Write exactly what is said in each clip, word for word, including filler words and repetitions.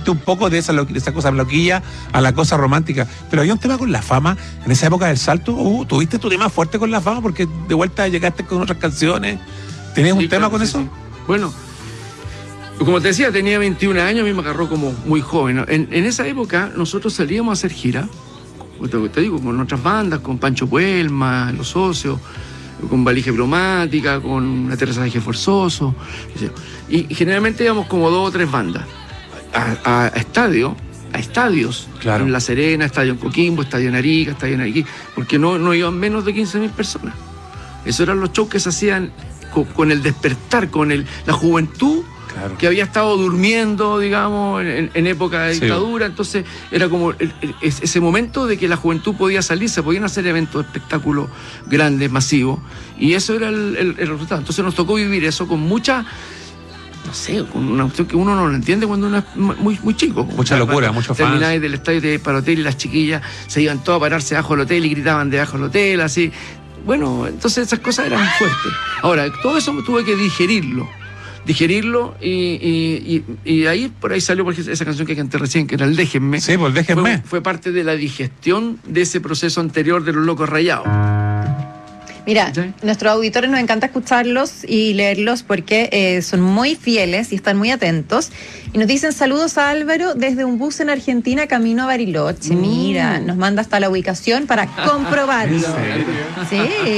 fuiste un poco de esa, de esa cosa loquilla a la cosa romántica. Pero había un tema con la fama, en esa época del salto, uh, tuviste tu tema fuerte con la fama, porque de vuelta llegaste con otras canciones. ¿Tenías sí, un tema claro, con sí, eso? Sí. Bueno, como te decía, tenía veintiún años, a mí me agarró como muy joven. En, en esa época nosotros salíamos a hacer gira, te, te digo, con otras bandas, con Pancho Puelma, Los Socios, con Valija Bromática, con Aterrizaje Forzoso. Y, y generalmente íbamos como dos o tres bandas a, a, a estadios, a estadios, claro. En La Serena, estadio en Coquimbo, estadio en Arica, estadio en Ariquí, porque no, no iban menos de quince mil personas. Esos eran los shows que se hacían con, con el despertar, con el, la juventud. Claro. Que había estado durmiendo, digamos, en, en época de dictadura, sí. Entonces era como el, el, ese momento de que la juventud podía salir, se podían hacer eventos, espectáculos grandes, masivos, y eso era el, el, el resultado. Entonces nos tocó vivir eso con mucha, no sé, con una opción que uno no lo entiende cuando uno es muy, muy chico. Mucha locura, muchos fans. Termináis del estadio de para el hotel y las chiquillas se iban todas a pararse debajo del hotel y gritaban debajo del hotel, así. Bueno, entonces esas cosas eran fuertes. Ahora, todo eso tuve que digerirlo. digerirlo y, y, y, y ahí por ahí salió por esa canción que canté recién, que era el Déjenme. Sí, pues Déjenme. Fue, fue parte de la digestión de ese proceso anterior de Los Locos Rayados. Mira, ¿sí? Nuestros auditores nos encanta escucharlos y leerlos porque eh, son muy fieles y están muy atentos. Y nos dicen saludos a Álvaro desde un bus en Argentina camino a Bariloche. Mm. Mira, nos manda hasta la ubicación para comprobarlo. Sí.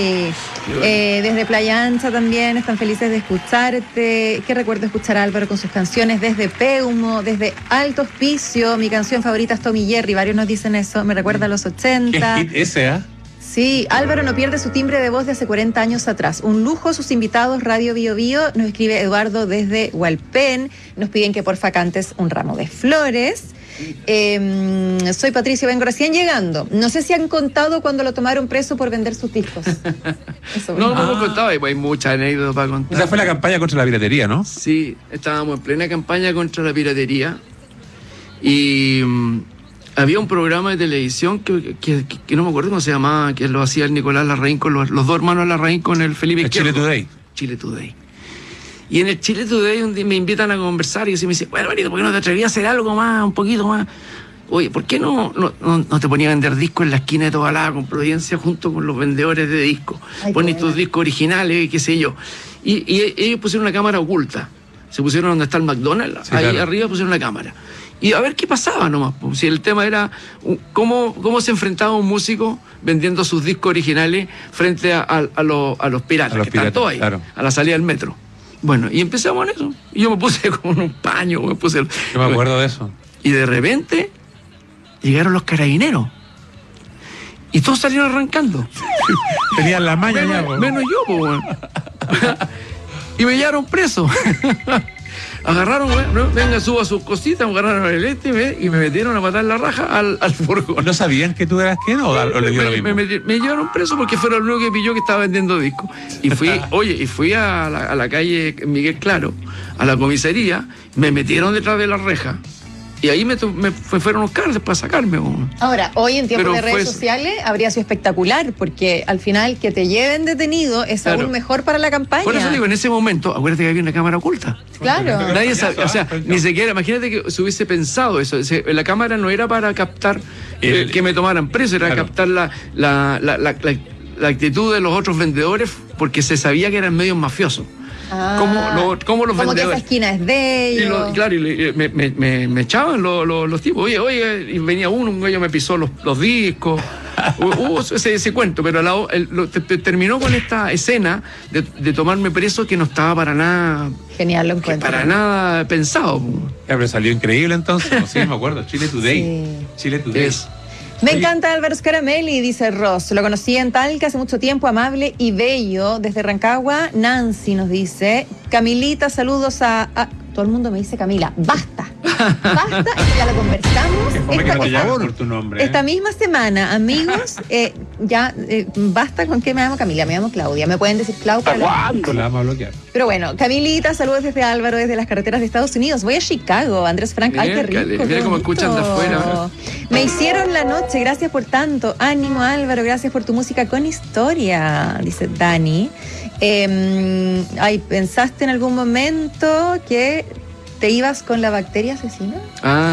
Eh, desde Playa Ancha también están felices de escucharte. Qué recuerdo escuchar a Álvaro con sus canciones desde Peumo, desde Alto Hospicio. Mi canción favorita es Tommy Jerry. Varios nos dicen eso. Me recuerda a los ochenta. ¿Qué hit ese, ah? ¿eh? Sí, Álvaro no pierde su timbre de voz de hace cuarenta años atrás. Un lujo sus invitados, Radio Bio Bio. Nos escribe Eduardo desde Hualpén. Nos piden que porfa cantes un ramo de flores. Eh, soy Patricio, vengo recién llegando. No sé si han contado cuando lo tomaron preso por vender sus discos. Eso, no, no hemos ah. contado, hay muchas anécdotas para contar. Esa fue la campaña contra la piratería, ¿no? Sí, estábamos en plena campaña contra la piratería. Y... había un programa de televisión que, que, que, que no me acuerdo cómo se llamaba, que lo hacía el Nicolás Larraín con los, los dos hermanos Larraín con el Felipe el Izquierdo. Chile Today. Chile Today. Y en el Chile Today un día me invitan a conversar y me dicen, bueno, Benito, ¿por qué no te atrevías a hacer algo más, un poquito más? Oye, ¿por qué no, no, no, no te ponías a vender discos en la esquina de Tobalaba con Providencia junto con los vendedores de discos? Pones tus discos originales, qué sé yo. Y, y ellos pusieron una cámara oculta. Se pusieron donde está el McDonald's, sí, ahí claro. Arriba pusieron una cámara. Y a ver qué pasaba nomás, pues, si el tema era cómo, cómo se enfrentaba un músico vendiendo sus discos originales frente a, a, a, los, a los piratas, a los que piratas, están todos ahí, claro. A la salida del metro. Bueno, y empezamos en eso. Y yo me puse con un paño, me puse... Yo me acuerdo de eso. Y de repente llegaron los carabineros. Y todos salieron arrancando. Tenían la maña menos, ya, po. Menos yo, po, bueno. Y me llevaron preso. Agarraron, ¿no? Venga, suba sus cositas, me agarraron el este y me metieron a matar la raja al, al furgón. ¿No sabían que tú eras quién o, o le dio me, lo mismo? Me, me, me llevaron preso porque fue el único que pilló que estaba vendiendo discos. Y fui, oye, y fui a la, a la calle Miguel Claro, a la comisaría, me metieron detrás de la reja. Y ahí me, me fueron los carros para sacarme. Bueno. Ahora, hoy en tiempos Pero de redes fue... sociales habría sido espectacular, porque al final que te lleven detenido es claro. Aún mejor para la campaña. Por eso digo, en ese momento, acuérdate que había una cámara oculta. Claro. Nadie sabía, o sea, ni siquiera, imagínate que se hubiese pensado eso. La cámara no era para captar eh, que me tomaran preso, era claro. Captar la, la, la, la, la, la actitud de los otros vendedores, porque se sabía que eran medios mafiosos. Ah, como, lo, como los como vendedores. Que esa esquina es de ellos. Y lo, claro, y me, me, me, me echaban los, los, los tipos. Oye, oye, y venía uno, un gallo me pisó los, los discos. Hubo ese, ese cuento, pero la, el, lo, te, te, terminó con esta escena de, de tomarme preso que no estaba para nada. Genial, lo encuentro. Para nada pensado. Ya, pero salió increíble entonces. No sé, me acuerdo. Chile Today. Sí. Chile Today. Es, Me encanta Álvaro Scaramelli, dice Ross. Lo conocí en Talca hace mucho tiempo, amable y bello. Desde Rancagua, Nancy nos dice. Camilita, saludos a... a todo el mundo me dice Camila. Basta. Basta, ya lo conversamos. Esta, que no te llamo por tu nombre. Esta ¿eh? misma semana, amigos, eh, ya eh, basta con que me llamo Camila, me llamo Claudia. Me pueden decir Clau para ¿Cuándo la vamos a bloquear? Pero bueno, Camilita, saludos desde Álvaro, desde las carreteras de Estados Unidos. Voy a Chicago, Andrés Frank. Ay, qué rico. Mira cómo escuchan de afuera. Me hicieron la noche, gracias por tanto. Ánimo, Álvaro, gracias por tu música con historia, dice Dani. Eh, ay, ¿pensaste en algún momento que te ibas con la bacteria asesina? Ah.